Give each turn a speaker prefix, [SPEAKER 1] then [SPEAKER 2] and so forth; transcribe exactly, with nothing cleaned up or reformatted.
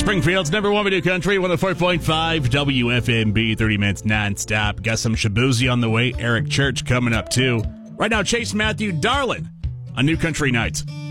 [SPEAKER 1] Springfield's number one video country, one oh four point five W F M B, thirty minutes nonstop. Got some Shabuzi on the way. Eric Church coming up, too. Right now, Chase Matthew, Darlin' on New Country Nights.